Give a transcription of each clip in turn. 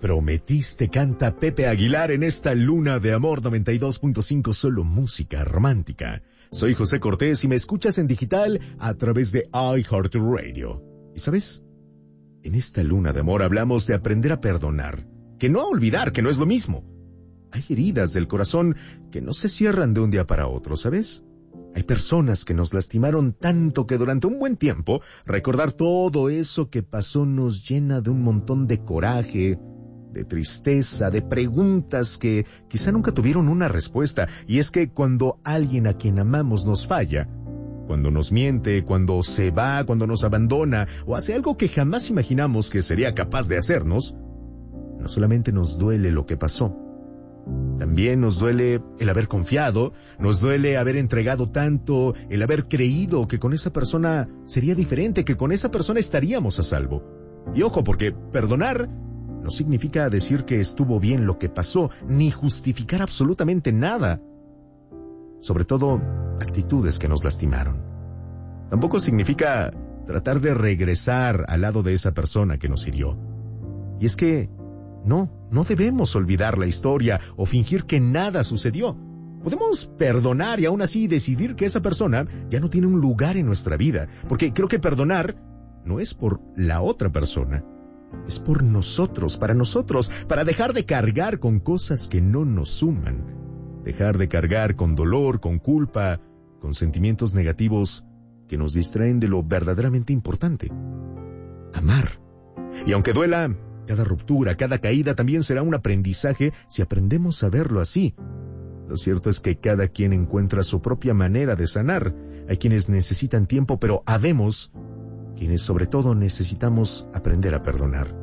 Prometiste canta Pepe Aguilar en esta luna de amor 92.5, solo música romántica. Soy José Cortés y me escuchas en digital a través de iHeartRadio. ¿Y sabes? En esta luna de amor hablamos de aprender a perdonar, que no a olvidar, que no es lo mismo. Hay heridas del corazón que no se cierran de un día para otro, ¿sabes? Hay personas que nos lastimaron tanto que durante un buen tiempo recordar todo eso que pasó nos llena de un montón de coraje, de tristeza, de preguntas que quizá nunca tuvieron una respuesta. Y es que cuando alguien a quien amamos nos falla, cuando nos miente, cuando se va, cuando nos abandona o hace algo que jamás imaginamos que sería capaz de hacernos, no solamente nos duele lo que pasó, también nos duele el haber confiado, nos duele haber entregado tanto, el haber creído que con esa persona sería diferente, que con esa persona estaríamos a salvo. Y ojo, porque perdonar no significa decir que estuvo bien lo que pasó, ni justificar absolutamente nada. Sobre todo, actitudes que nos lastimaron. Tampoco significa tratar de regresar al lado de esa persona que nos hirió. Y es que no debemos olvidar la historia o fingir que nada sucedió. Podemos perdonar y aún así decidir que esa persona ya no tiene un lugar en nuestra vida, porque creo que perdonar no es por la otra persona. Es por nosotros, para dejar de cargar con cosas que no nos suman. Dejar de cargar con dolor, con culpa, con sentimientos negativos que nos distraen de lo verdaderamente importante. Amar. Y aunque duela, cada ruptura, cada caída también será un aprendizaje si aprendemos a verlo así. Lo cierto es que cada quien encuentra su propia manera de sanar. Hay quienes necesitan tiempo, pero habemos quienes sobre todo necesitamos aprender a perdonar.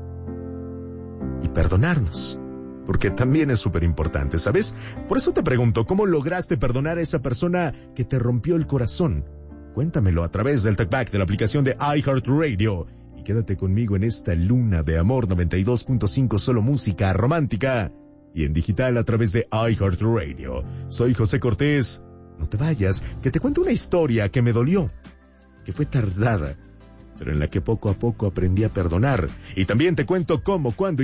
Y perdonarnos, porque también es súper importante, ¿sabes? Por eso te pregunto, ¿cómo lograste perdonar a esa persona que te rompió el corazón? Cuéntamelo a través del TalkBack de la aplicación de iHeartRadio. Y quédate conmigo en esta luna de amor 92.5, solo música romántica. Y en digital a través de iHeartRadio. Soy José Cortés. No te vayas, que te cuento una historia que me dolió, que fue tardada, pero en la que poco a poco aprendí a perdonar. Y también te cuento cómo, cuándo